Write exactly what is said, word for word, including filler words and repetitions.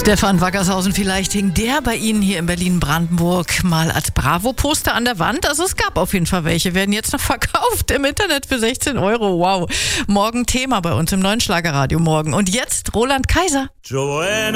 Stefan Wackershausen, vielleicht hing der bei Ihnen hier in Berlin-Brandenburg mal als Bravo-Poster an der Wand. Also es gab auf jeden Fall welche, werden jetzt noch verkauft im Internet für sechzehn Euro. Wow. Morgen Thema bei uns im neuen Schlagerradio morgen. Und jetzt Roland Kaiser. Joanna.